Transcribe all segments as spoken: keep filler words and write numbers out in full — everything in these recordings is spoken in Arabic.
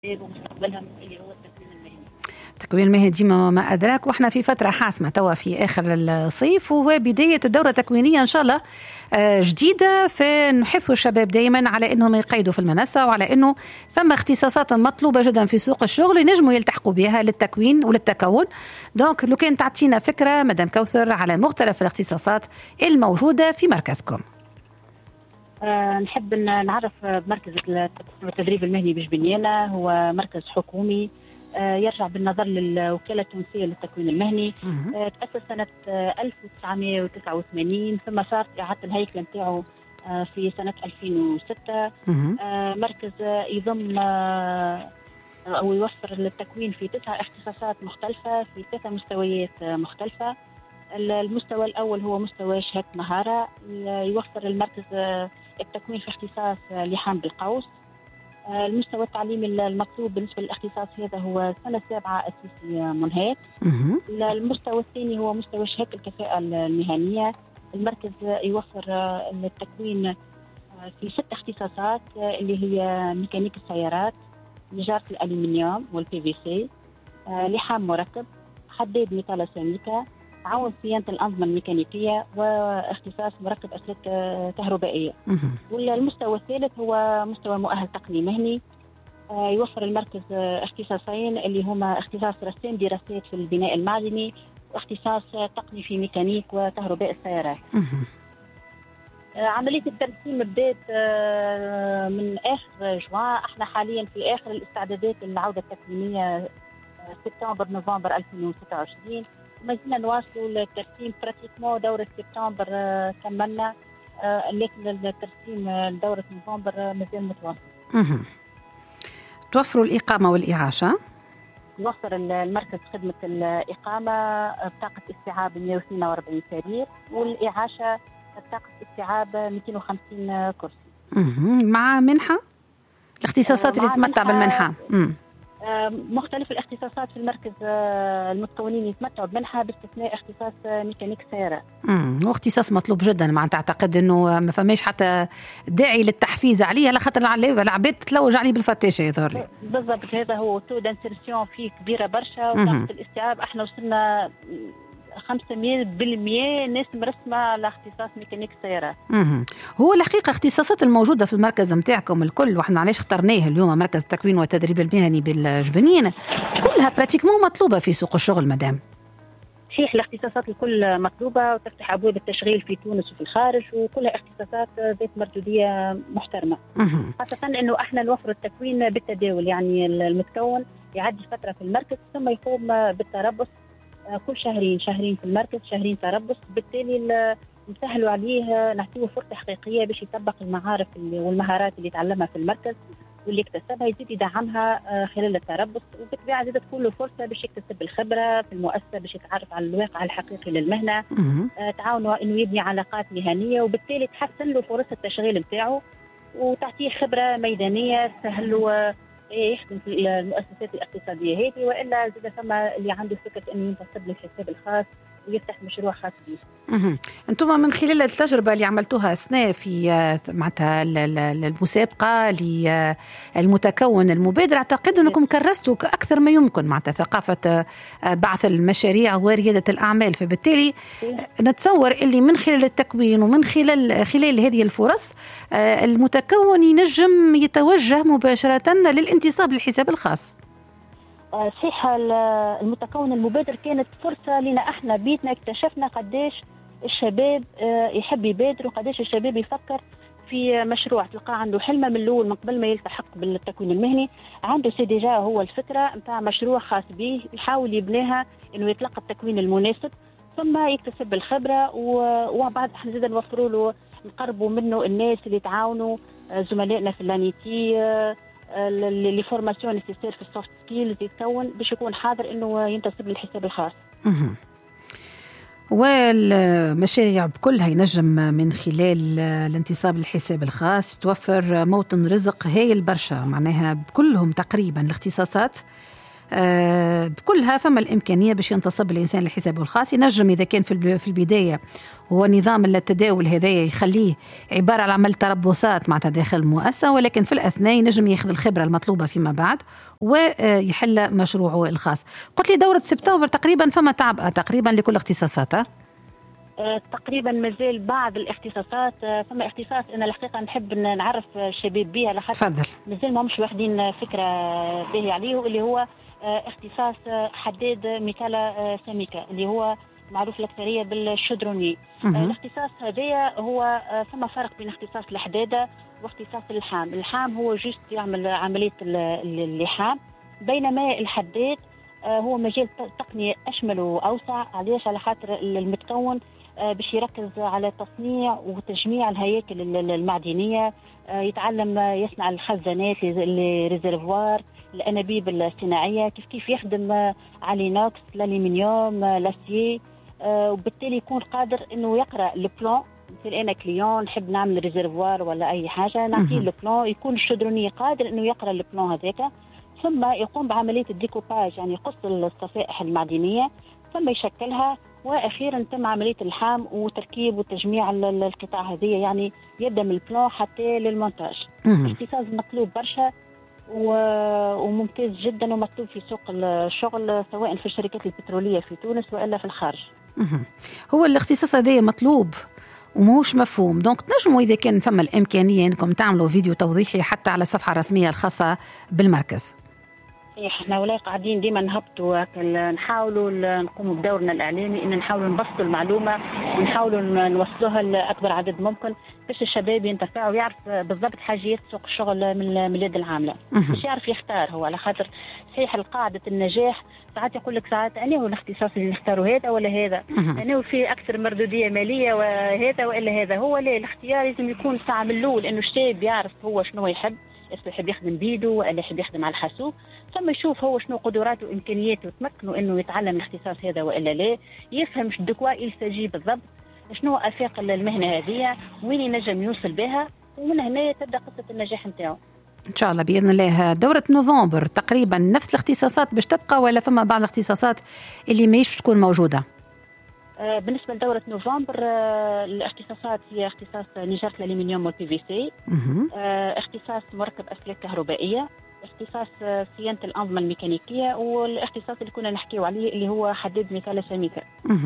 ومستقبلها اللي هو التكوين المهني. التكوين المهني ديما ما أدراك، وإحنا في فترة حاسمة توا في آخر الصيف وبداية الدورة التكوينية إن شاء الله جديدة، فنحث الشباب دائما على أنهم يقيدوا في المنصة، وعلى أنه ثم اختصاصات مطلوبة جدا في سوق الشغل ينجموا يلتحقوا بها للتكوين وللتكون. دونك لو كان تعطينا فكرة مدام كوثر على مختلف الاختصاصات الموجودة في مركزكم. أه نحب أن نعرف مركز التدريب المهني بجبنيانة. هو مركز حكومي أه يرجع بالنظر للوكالة التونسية للتكوين المهني. أه تأسس سنة ألف وتسعمائة وتسعة وثمانين، ثم صارت إعادة الهيكل نتاعو أه في سنة ألفين وستة. أه مركز يضم أه أو يوفر التكوين في تسع اختصاصات مختلفة في ثلاثة مستويات مختلفة. المستوى الأول هو مستوى شهادة مهارة، يوفر المركز التكوين في اختصاص لحام بالقوس. المستوى التعليمي المطلوب بالنسبة للاختصاص هذا هو سنة سابعة أساسي منهات. المستوى الثاني هو مستوى شهادة الكفاءة المهنية. المركز يوفر التكوين في ست اختصاصات اللي هي ميكانيك السيارات، نجارة الألومنيوم والبي في سي، لحام مركب، حداد ميتالا سيراميكا، عون صيانة الأنظمة الميكانيكية، واختصاص مركب أسلاك كهربائية. والمستوى الثالث هو مستوى مؤهل تقني مهني. يوفر المركز اختصاصين اللي هما اختصاص رسام دراسات في البناء المعدني، واختصاص تقني في ميكانيك وكهرباء السيارات. عملية الترسيم بدأت من آخر جوان. احنا حاليا في آخر الاستعدادات للعودة التكوينية سبتمبر نوفمبر ألفين وستة وعشرين، وما زلنا نواصلوا الترسيم. براتيكمون دورة سبتمبر كملنا، لكن الترسيم دورة نوفمبر مازال متواصل. توفروا الإقامة والإعاشة؟ يوفر المركز خدمة الإقامة بطاقة استيعاب مئة واثنين وأربعين سرير، والإعاشة بطاقة استيعاب مئتين وخمسين كرسي. مع منحة؟ الاختصاصات اللي تتمتع بالمنحة مم. مختلف الاختصاصات في المركز المتكونين يتمتعوا بمنحة باستثناء اختصاص ميكانيك سيارات. امم واختصاص مطلوب جدا. ما تعتقد انه ما فماش حتى داعي للتحفيز عليه على خاطر العباد تتلوج عليه بالفتاشه يظهر لي. بالضبط، هذا هو تو دانسيرسيون فيه كبيره برشا، وطاقه الاستيعاب احنا وصلنا خمسمائة بالمئة ناس مرسمة على اختصاص ميكانيك سيارات. هو الحقيقة اختصاصات الموجودة في المركز متاعكم الكل، وإحنا علاش اخترناه اليوم مركز التكوين والتدريب المهني بالجبنين، كلها براتيكمون مطلوبة في سوق الشغل مدام. صحيح، الاختصاصات الكل مطلوبة وتفتح أبواب التشغيل في تونس وفي الخارج، وكلها اختصاصات ذات مردودية محترمة. خاصة أنه احنا نوفر التكوين بالتداول، يعني المتكون يعدي فترة في المركز ثم يقوم بالتربص كل شهرين شهرين في المركز، شهرين تربص. بالتالي نسهلوا عليه، نعطيه فرصة حقيقية باش يطبق المعارف والمهارات اللي تعلمها في المركز واللي اكتسبها، يزيد يدعمها خلال التربص. وبالطبيعة زيادة تكون له فرصة باش يكتسب الخبرة في المؤسسة، باش يتعرف على الواقع الحقيقي للمهنة، تعاونوا انه يبني علاقات مهنية، وبالتالي تحسن له فرص التشغيل نتاعو وتعطيه خبرة ميدانية تسهل له يخدم في المؤسسات الاقتصادية هذه. وإلا زاد ثم اللي عنده فكرة أنه ينتصب للحساب الخاص ويفتح مشروع خاص به. أنتم من خلال التجربة اللي عملتوها أثناء في معناتها المسابقة للمتكون المبادر، أعتقد أنكم كرستوا أكثر ما يمكن معناتها ثقافة بعث المشاريع وريادة الأعمال. فبالتالي نتصور اللي من خلال التكوين ومن خلال خلال هذه الفرص المتكون ينجم يتوجه مباشرة للانتصاب للحساب الخاص. صحيح، المتكون المبادر كانت فرصة لنا احنا بيتنا، اكتشفنا قديش الشباب يحب يبادر وقديش الشباب يفكر في مشروع. تلقى عنده حلمه من الاول من قبل ما يلتحق بالتكوين المهني، عنده سي ديجا هو الفكرة نتاع مشروع خاص به، يحاول يبنيها انه يتلقى التكوين المناسب ثم يكتسب الخبرة. وبعد احنا زيدا نوفروا له نقربوا منه الناس اللي تعاونوا زملائنا في اللانيتي اللي فورماسيون نيسيسير في السوفت سكيلز يتكون باش يكون حاضر انه ينتسب للحساب الخاص. والمشاريع بكلها ينجم من خلال الانتصاب للحساب الخاص توفر موطن رزق هايل برشا، معناها بكلهم تقريبا الاختصاصات آه بكلها فما الإمكانية باش ينتصب الإنسان لحسابه الخاص. ينجم إذا كان في البداية هو نظام التداول هذايا يخليه عبارة على عمل تربصات مع داخل المؤسسة، ولكن في الأثناء ينجم ياخذ الخبرة المطلوبة فيما بعد ويحل مشروعه الخاص. قلت لي دورة سبتمبر تقريبا فما تعبئة تقريبا لكل اختصاصاتها؟ تقريبا مازال بعض الاختصاصات. فما اختصاص انا الحقيقه نحب نعرف الشباب بها لحد مازال ما مش واخدين فكره باهيه عليه، اللي هو اختصاص حداد ميكالا سميكا اللي هو معروف الأكثرية بالشدروني. الاختصاص هذا هو فما فرق بين اختصاص الحدادة واختصاص اللحام. اللحام هو جست يعمل عملية اللحام، بينما الحداد هو مجال تقنية أشمل وأوسع. علاش؟ على خاطر المتكون باش يركز على تصنيع وتجميع الهياكل المعدنية، يتعلم يصنع الخزانات الريزرفوار، الأنابيب الصناعية، كيف كيف يخدم على الإنوكس، الألمنيوم، الأسيي، وبالتالي يكون قادر إنه يقرأ البلان. مثل أنا كليون نحب نعمل ريزرفوار ولا أي حاجة، نعطيه البلان، يكون الشدروني قادر إنه يقرأ البلان هذاك، ثم يقوم بعملية الديكوباج، يعني يقص الصفائح المعدنية ثم يشكلها، واخيرا تم عمليه اللحام وتركيب وتجميع القطع هذه، يعني يبدا من البلان حتى للمونتاج. اختصاص مطلوب برشا وممتاز جدا ومطلوب في سوق الشغل، سواء في الشركات البتروليه في تونس والا في الخارج. هو الاختصاص هذا مطلوب وموش مفهوم، دونك تنجموا اذا كان فما الامكانيه انكم تعملوا فيديو توضيحي حتى على الصفحه الرسميه الخاصه بالمركز. احنا ولا قاعدين ديما نهبطوا نحاولوا نقوموا بدورنا الاعلامي، ان نحاولوا نبسطوا المعلومه ونحاولوا نوصلوها لاكبر عدد ممكن باش الشباب ينتفعوا ويعرف بالضبط حاجيات سوق الشغل من اليد العامله، باش يعرف يختار. هو على خاطر صحيح القاعده النجاح ساعات يقول لك ساعات انا هو الاختصاص اللي نختاره هذا ولا هذا، انا وفي اكثر مردوديه ماليه وهذا والا هذا. هو لا، الاختيار لازم يكون ساعه من الاول، انه الشاب يعرف هو شنو يحب، يحب يخدم بيدو ولا يحب يخدم على الحاسوب، ثم يشوف هو شنو قدراته وامكانياته وتمكنه انه يتعلم الاختصاص هذا والا لا، يفهم دكوا يلتجي بالضبط، شنو افاق المهنه هذه، وين ينجم يوصل بها، ومن هنا تبدا قصه النجاح نتاعو ان شاء الله باذن الله. دوره نوفمبر تقريبا نفس الاختصاصات باش تبقى ولا فما بعض الاختصاصات اللي ماهيش تكون موجوده؟ بالنسبه لدوره نوفمبر الاختصاصات هي اختصاص نجاره الالومنيوم والبي في سي، اختصاص مركب اسلاك كهربائيه، اختصاص صيانه الانظمه الميكانيكيه، والاختصاص اللي كنا نحكيو عليه اللي هو حداد ميكالا سميكا.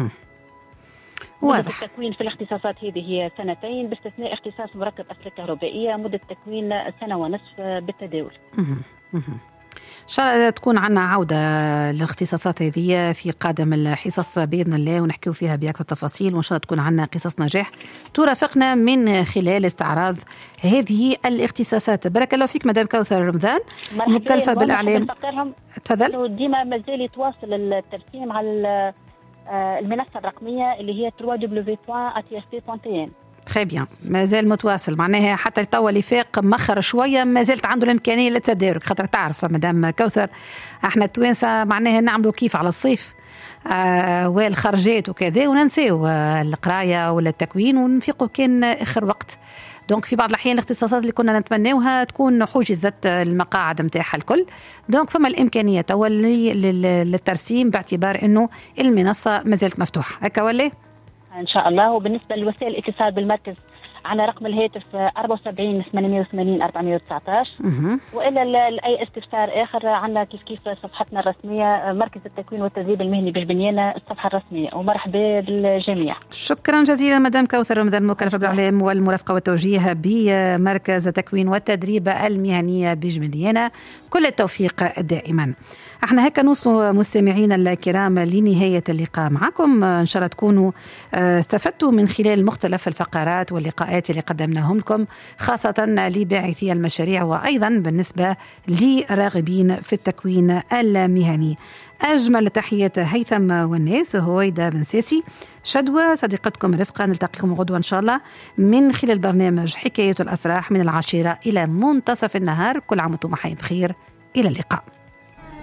مدة التكوين في الاختصاصات هذه هي سنتين، باستثناء اختصاص مركب اسلاك كهربائيه مده التكوين سنه ونصف بالتداول. إن شاء الله تكون عنا عودة للاختصاصات هذه في قادم الحصص بإذن الله، ونحكيو فيها بأكثر تفاصيل، وإن شاء الله تكون عنا قصص نجاح ترافقنا من خلال استعراض هذه الاختصاصات. بارك الله فيك مدام كوثر رمضان، مكلفة بالإعلام. تفضل. ديما مازال يتواصل الترسيم على المنصة الرقمية اللي هي دبليو دبليو دبليو دوت إيه تي إس بي دوت تي إن. تري بيان، مازال متواصل، معناها حتى توا اللي فاق مخر شويه ما زالت عنده الامكانيه للتدارك، خاطر تعرف مدام كوثر احنا التوانسه معناها نعملوا كيف على الصيف آه والخرجات وكذا، وننساو آه القرايه ولا التكوين ونفيقوا كان اخر وقت. دونك في بعض الاحيان الاختصاصات اللي كنا نتمناوها تكون حجزت المقاعد نتاعها الكل، دونك فما الامكانيه توا للترسيم باعتبار انه المنصه ما زالت مفتوحه. هكا ولا ان شاء الله. وبالنسبه لوسائل الاتصال بالمركز على رقم الهاتف أربعة وسبعين ثمانمائة وثمانين أربعمائة وتسعة عشر، والا لاي استفسار اخر عندنا كيف كيف صفحتنا الرسميه مركز التكوين والتدريب المهني بجبنيانه، الصفحه الرسميه، ومرحبا بالجميع. شكرا جزيلا مدام كوثر رمضان، المكلفه بالاعلام والمرافقه والتوجيه بمركز التكوين والتدريب المهني بجبنيانه، كل التوفيق دائما. احنا هكا نوصلوا مستمعينا الكرام لنهاية اللقاء معكم، ان شاء الله تكونوا استفدتوا من خلال مختلف الفقرات واللقاءات اللي قدمناهم لكم، خاصة لباعثي المشاريع وايضا بالنسبة لراغبين في التكوين المهني. اجمل تحيات هيثم والناس، هويدا بن ساسي، شدوى صديقتكم رفقا. نلتقيكم غدوة ان شاء الله من خلال برنامج حكاية الافراح من العاشرة الى منتصف النهار. كل عام وانتم بخير، الى اللقاء.